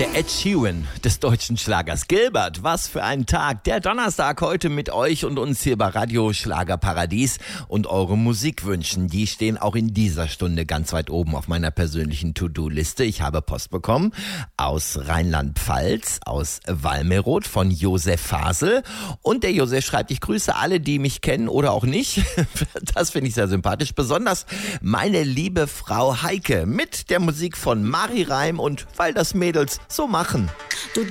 Der Ed Sheeran des deutschen Schlagers. Gilbert, was für ein Tag. Der Donnerstag heute mit euch und uns hier bei Radio Schlagerparadies. Und eure Musikwünschen, die stehen auch in dieser Stunde ganz weit oben auf meiner persönlichen To-Do-Liste. Ich habe Post bekommen aus Rheinland-Pfalz, aus Walmeroth von Josef Fasel. Und der Josef schreibt, ich grüße alle, die mich kennen oder auch nicht. Das finde ich sehr sympathisch. Besonders meine liebe Frau Heike mit der Musik von Mari Reim und weil das Mädels so machen. Du